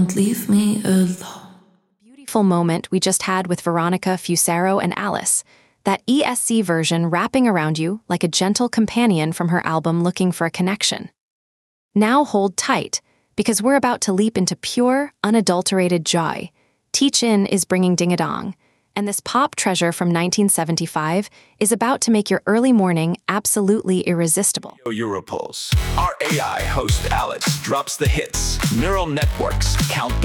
Leave me alone. Beautiful moment we just had with Veronica, Fusaro, and Alice. That ESC version wrapping around you like a gentle companion from her album Looking for a Connection. Now hold tight, because we're about to leap into pure, unadulterated joy. Teach In is bringing ding-a-dong, and this pop treasure from 1975 is about to make your early morning absolutely irresistible. Europulse. Our AI host Alex drops the hits. Neural networks count